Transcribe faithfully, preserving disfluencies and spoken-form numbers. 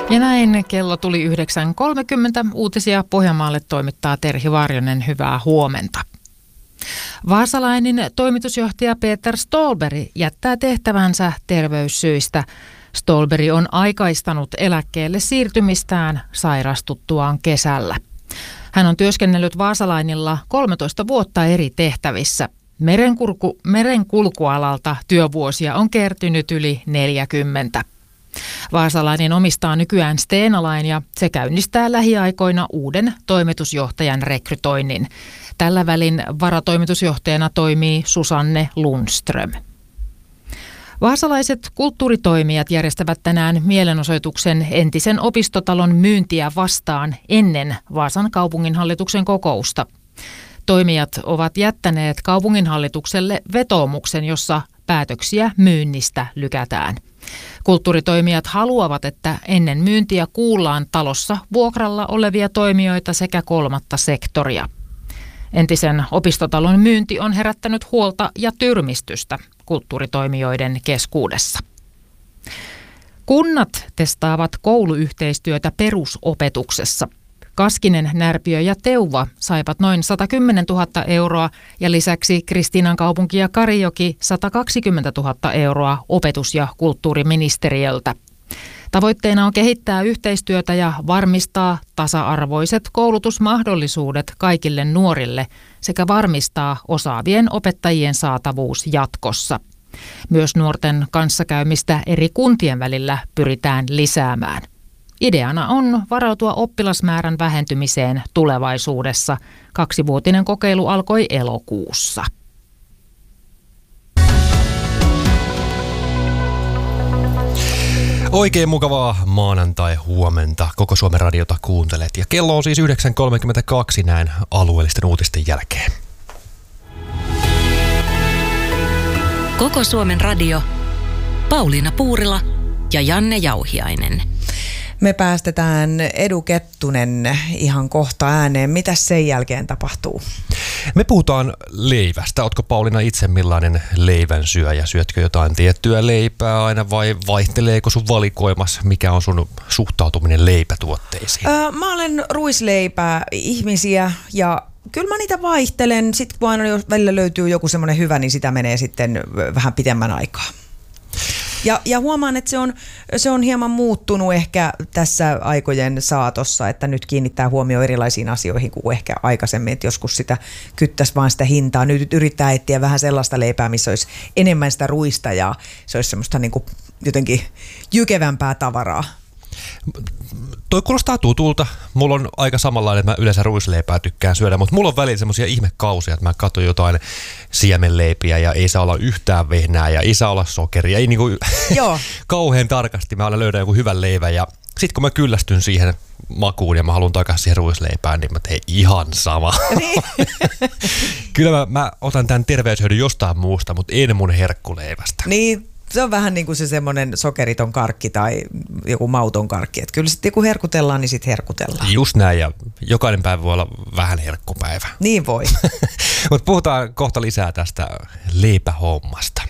Ja näin kello tuli yhdeksän kolmekymmentä. Uutisia Pohjanmaalle toimittaa Terhi Varjonen. Hyvää huomenta. Vaasalainen toimitusjohtaja Peter Ståhlberg jättää tehtävänsä terveyssyistä. Ståhlberg on aikaistanut eläkkeelle siirtymistään sairastuttuaan kesällä. Hän on työskennellyt Vaasalainilla kolmetoista vuotta eri tehtävissä. Merenkulku, merenkulkualalta työvuosia on kertynyt yli neljäkymmentä. Vaasalainen omistaa nykyään Stena Line ja se käynnistää lähiaikoina uuden toimitusjohtajan rekrytoinnin. Tällä välin varatoimitusjohtajana toimii Susanne Lundström. Vaasalaiset kulttuuritoimijat järjestävät tänään mielenosoituksen entisen opistotalon myyntiä vastaan ennen Vaasan kaupunginhallituksen kokousta. Toimijat ovat jättäneet kaupunginhallitukselle vetoomuksen, jossa päätöksiä myynnistä lykätään. Kulttuuritoimijat haluavat, että ennen myyntiä kuullaan talossa vuokralla olevia toimijoita sekä kolmatta sektoria. Entisen opistotalon myynti on herättänyt huolta ja tyrmistystä kulttuuritoimijoiden keskuudessa. Kunnat testaavat kouluyhteistyötä perusopetuksessa. Kaskinen, Närpiö ja Teuva saivat noin sata kymmentätuhatta euroa ja lisäksi Kristiinankaupunki ja Karijoki sata kaksikymmentätuhatta euroa opetus- ja kulttuuriministeriöltä. Tavoitteena on kehittää yhteistyötä ja varmistaa tasa-arvoiset koulutusmahdollisuudet kaikille nuorille sekä varmistaa osaavien opettajien saatavuus jatkossa. Myös nuorten kanssakäymistä eri kuntien välillä pyritään lisäämään. Ideana on varautua oppilasmäärän vähentymiseen tulevaisuudessa. Kaksivuotinen kokeilu alkoi elokuussa. Oikein mukavaa maanantai-huomenta. Koko Suomen radiota kuuntelet. Ja kello on siis yhdeksän kolmekymmentäkaksi näin alueellisten uutisten jälkeen. Koko Suomen radio. Pauliina Puurila ja Janne Jauhiainen. Me päästetään Edu Kettunen ihan kohta ääneen. Mitäs sen jälkeen tapahtuu? Me puhutaan leivästä. Ootko Pauliina itse millainen leivän syöjä? Syötkö jotain tiettyä leipää aina vai vaihteleeko sun valikoimas? Mikä on sun suhtautuminen leipätuotteisiin? Öö, mä olen ruisleipää ihmisiä ja kyllä mä niitä vaihtelen. Sitten kun aina jos välillä löytyy joku semmoinen hyvä, niin sitä menee sitten vähän pitemmän aikaa. Ja, ja huomaan, että se on, se on hieman muuttunut ehkä tässä aikojen saatossa, että nyt kiinnittää huomioon erilaisiin asioihin kuin ehkä aikaisemmin, että joskus sitä kyttäisi vaan sitä hintaa. Nyt yrittää etsiä vähän sellaista leipää, missä olisi enemmän sitä ruista ja se olisi semmoista niin kuin jotenkin jykevämpää tavaraa. Toi kuulostaa tutulta. Mulla on aika samanlainen, että mä yleensä ruisleipää tykkään syödä, mutta mulla on välillä semmoisia ihmekausia, että mä katson jotain siemenleipiä ja ei saa olla yhtään vehnää ja ei saa olla sokeria. Ei niinku Joo. kauhean tarkasti mä aina löydän joku hyvän leivän ja sit kun mä kyllästyn siihen makuun ja mä haluan takaisin siihen ruisleipään, niin mä teen ihan sama. Niin. Kyllä mä, mä otan tämän terveyshyödyn jostain muusta, mutta en mun herkkuleivästä. Niin. Se on vähän niin kuin se semmoinen sokeriton karkki tai joku mauton karkki. Että kyllä sitten kun herkutellaan, niin sitten herkutellaan. Just näin ja jokainen päivä voi olla vähän herkkupäivä. Niin voi. Mutta puhutaan kohta lisää tästä leipähommasta.